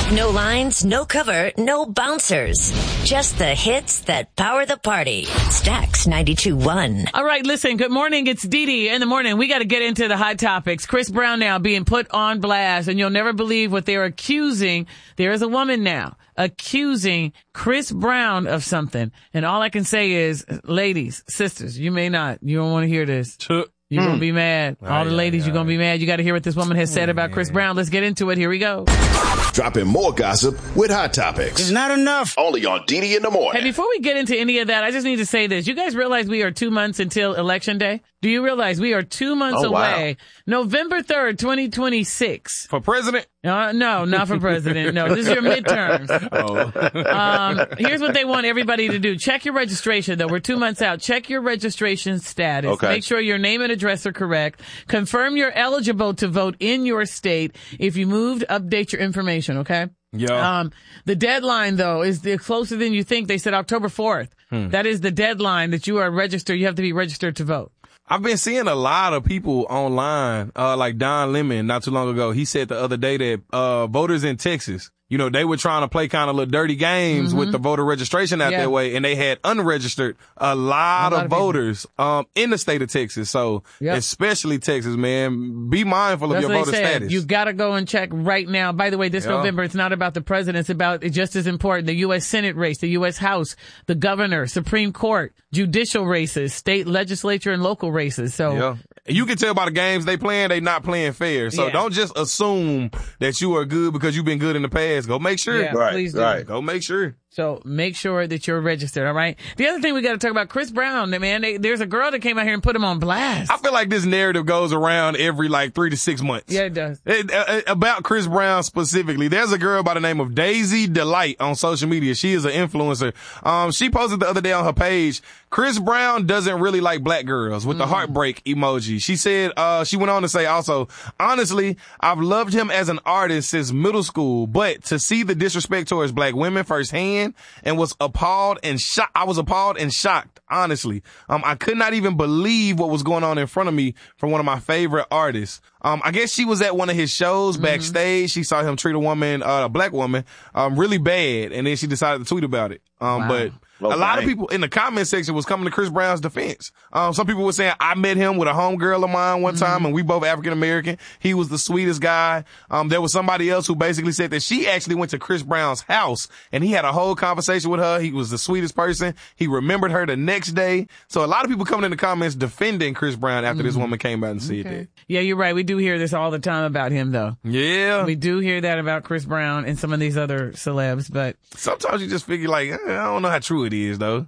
No lines, no cover, no bouncers. Just the hits that power the party. Stax 92.1. All right, listen, good morning. It's Dee Dee in the morning. We got to get into the hot topics. Chris Brown now being put on blast, and you'll never believe what they're accusing. There is a woman now accusing Chris Brown of something. And all I can say is, ladies, sisters, you don't want to hear this. You're going to be mad. All the ladies, you're going to be mad. You got to hear what this woman has said about Chris Brown. Let's get into it. Here we go. Dropping more gossip with Hot Topics. It's not enough. Only on Dee in the morning. Hey, before we get into any of that, I just need to say this. You guys realize we are 2 months until Election Day? Do you realize we are 2 months away? Wow. November 3rd, 2026. For president? No, not for president. No, this is your midterms. Here's what they want everybody to do. Check your registration, though. We're 2 months out. Check your registration status. Okay. Make sure your name and address are correct. Confirm you're eligible to vote in your state. If you moved, update your information, okay? Yeah. The deadline, though, is closer than you think. They said October 4th. That is the deadline that you are registered. You have to be registered to vote. I've been seeing a lot of people online, like Don Lemon not too long ago. He said the other day that voters in Texas, they were trying to play kind of little dirty games with the voter registration out that way, and they had unregistered a lot of voters in the state of Texas. So especially Texas, man, be mindful of your voter status. You got to go and check right now. By the way, this November, it's not about the president. It's about just as important, the U.S. Senate race, the U.S. House, the governor, Supreme Court, judicial races, state legislature, and local races. So you can tell by the games they playing, they not playing fair. So don't just assume that you are good because you've been good in the past. Go make sure. Yeah, please do. Right. Go make sure. So make sure that you're registered, all right? The other thing we got to talk about, Chris Brown, man, there's a girl that came out here and put him on blast. I feel like this narrative goes around every 3 to 6 months. Yeah, it does. About Chris Brown specifically. There's a girl by the name of Daisy Delight on social media. She is an influencer. She posted the other day on her page, Chris Brown doesn't really like black girls with the heartbreak emoji. She said, she went on to say also, honestly, I've loved him as an artist since middle school, but to see the disrespect towards black women firsthand and was appalled and shocked. I was appalled and shocked, honestly. I could not even believe what was going on in front of me from one of my favorite artists. I guess she was at one of his shows backstage. She saw him treat a black woman, really bad. And then she decided to tweet about it. But a lot of people in the comment section was coming to Chris Brown's defense. Some people were saying, I met him with a homegirl of mine one time and we both African American. He was the sweetest guy. There was somebody else who basically said that she actually went to Chris Brown's house and he had a whole conversation with her. He was the sweetest person. He remembered her the next day. So a lot of people coming in the comments defending Chris Brown after this woman came out and said that. Yeah, you're right. We do hear this all the time about him, though. Yeah. We do hear that about Chris Brown and some of these other celebs, but sometimes you just figure I don't know how true it is, though.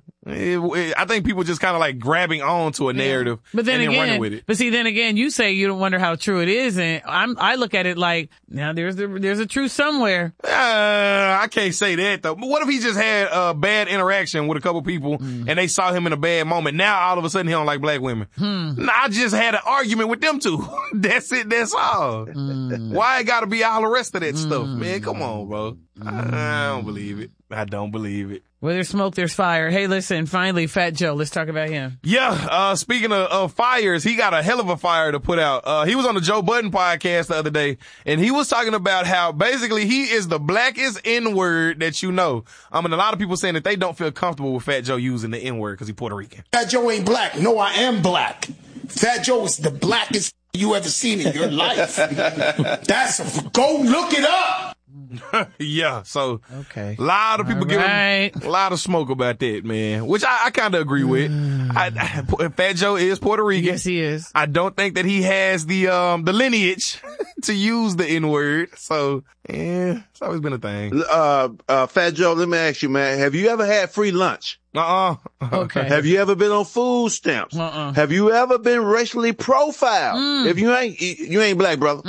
I think people just kind of grabbing on to a narrative but then and again, running with it. But see, then again, you say you don't wonder how true it is, and I look at it now there's a truth somewhere. I can't say that, though. But what if he just had a bad interaction with a couple people and they saw him in a bad moment? Now all of a sudden he don't like black women. I just had an argument with them two. That's it. That's all. Why it gotta be all the rest of that stuff, man? Come on, bro. I don't believe it. I don't believe it. Where there's smoke, there's fire. Hey, listen, finally, Fat Joe. Let's talk about him. Yeah, speaking of fires, he got a hell of a fire to put out. He was on the Joe Budden podcast the other day, and he was talking about how basically he is the blackest N-word that you know. And a lot of people saying that they don't feel comfortable with Fat Joe using the N-word because he's Puerto Rican. Fat Joe ain't black. No, I am black. Fat Joe is the blackest you ever seen in your life. Go look it up. Yeah, so okay. A lot of people give him a lot of smoke about that, man, which I kind of agree with. Fat Joe is Puerto Rican. Yes, he is. I don't think that he has the lineage to use the N-word. So, it's always been a thing. Fat Joe, let me ask you, man, have you ever had free lunch? Okay. Have you ever been on food stamps? Have you ever been racially profiled? If you ain't black, brother.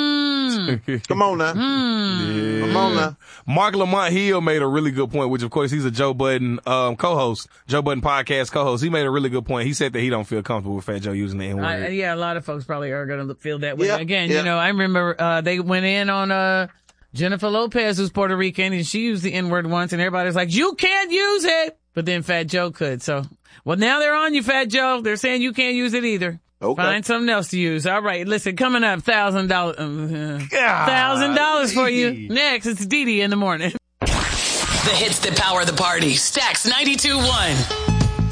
Come on now. Come on now. Mark Lamont Hill made a really good point, which of course he's a Joe Budden co-host, Joe Budden podcast co-host. He made a really good point. He said that he don't feel comfortable with Fat Joe using the N-word. Yeah, a lot of folks probably are going to feel that way. Again, I remember they went in on Jennifer Lopez, who's Puerto Rican, and she used the N-word once, and everybody's like, you can't use it. But then Fat Joe could. So, well, now they're on you, Fat Joe. They're saying you can't use it either. Okay. Find something else to use. All right. Listen, coming up, $1,000. $1,000 for you. Next, it's Dee Dee in the morning. The hits that power the party. Stacks 92.1.